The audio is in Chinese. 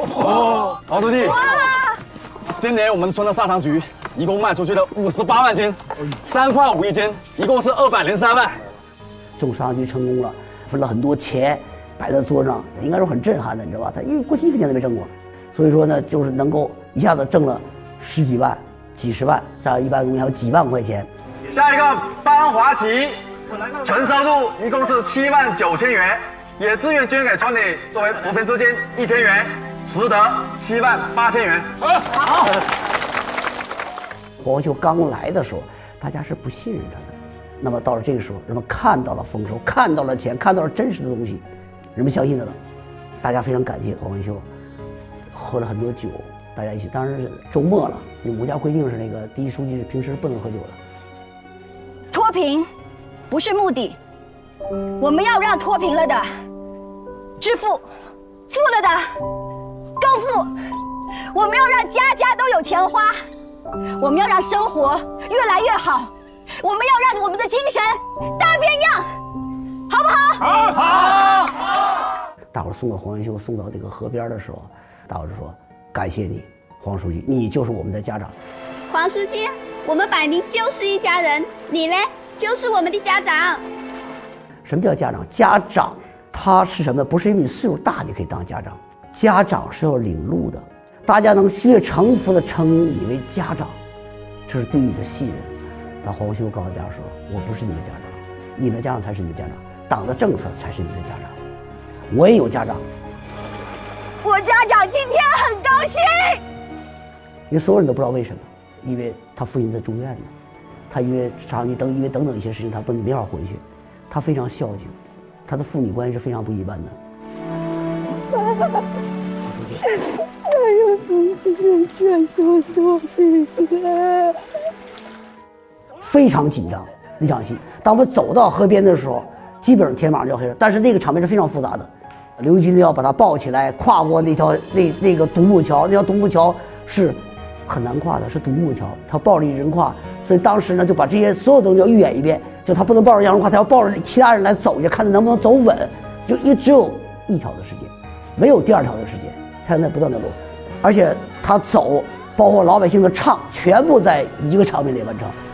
黄书记，今年我们村的砂糖橘一共卖出去了58万斤，3块5一斤，一共是203万。 种砂糖橘成功了，分了很多钱摆在桌上，应该说很震撼的，你知道吧？他过去1分钱都没挣过，所以说呢，就是能够一下子挣了10几万、几十万，像一般东西还有几万块钱。 下一个班华旗，纯收入一共是7万9千元，也自愿捐给村里作为扶贫资金1000元，实得7万8千元。好。 黄秀刚来的时候，大家是不信任他的。那么到了这个时候，人们看到了丰收，看到了钱，看到了真实的东西，人们相信他了。大家非常感谢黄文秀，喝了很多酒，大家一起。当然是周末了，因为我们家规定是那个第一书记是平时不能喝酒的。 脱贫不是目的，我们要让脱贫了的致富，富了的更富。我们要让家家都有钱花，我们要让生活越来越好，我们要让我们的精神大变样，好不好？ 好。 大伙儿送到黄文秀送到这个河边的时候，大伙儿就说：“感谢你，黄书记，你就是我们的家长。” 黄书记，我们百宁就是一家人，你呢，就是我们的家长。 什么叫家长？家长他是什么？不是因为你岁数大你可以当家长，家长是要领路的。大家能越诚服地称你为家长，这是对你的信任。那黄文秀告诉大家说：“我不是你们家长，你们的家长才是你们家长，党的政策才是你们的家长。我也有家长， 我家长今天很高兴。” 因为所有人都不知道为什么，因为他父亲在住院呢，他因为等等一些事情，他没法回去，他非常孝敬，他的父女关系是非常不一般的。 还有同志们劝说作弊的， 非常紧张那场戏。当我们走到河边的时候，基本上天马上就要黑了，但是那个场面是非常复杂的。刘义军要把他抱起来，跨过那个独木桥，那条独木桥是很难跨的，是独木桥，他抱着一人跨，所以当时呢就把这些所有东西要预演一遍，就他不能抱着杨人跨，他要抱着其他人来走一下，看他能不能走稳，就只有一条的时间，没有第二条的时间，他在不断的走，而且他走，包括老百姓的唱，全部在一个场面里完成。